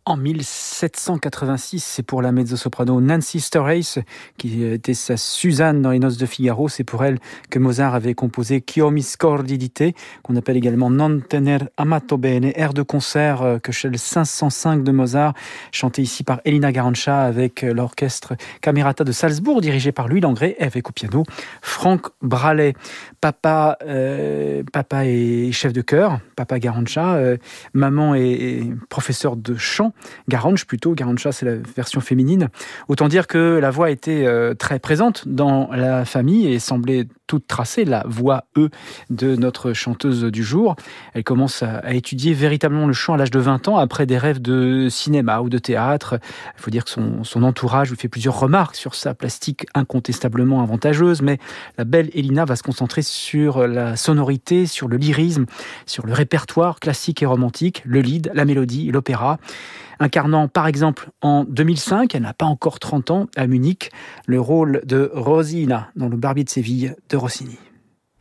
En 1786, c'est pour la mezzo-soprano Nancy Storace, qui était sa Suzanne dans Les Noces de Figaro. C'est pour elle que Mozart avait composé Ch'io mi scordi di te, qu'on appelle également Non tener amato bene, air de concert que chez le 505 de Mozart, chanté ici par Elina Garanca avec l'orchestre Camerata de Salzbourg, dirigé par Louis Langrée, et avec au piano Franck Bralet. Papa est chef de chœur, papa Garanca, maman est professeur de chant, Garanca plutôt, Garanca c'est la version féminine. Autant dire que la voix était très présente dans la famille et semblait toute tracée, la voix de notre chanteuse du jour. Elle commence à étudier véritablement le chant à l'âge de 20 ans, après des rêves de cinéma ou de théâtre. Il faut dire que son entourage lui fait plusieurs remarques sur sa plastique incontestablement avantageuse, mais la belle Elina va se concentrer sur la sonorité, sur le lyrisme, sur le répertoire classique et romantique, le lied, la mélodie, l'opéra. Incarnant par exemple en 2005, elle n'a pas encore 30 ans, à Munich, le rôle de Rosina dans Le Barbier de Séville de Rossini.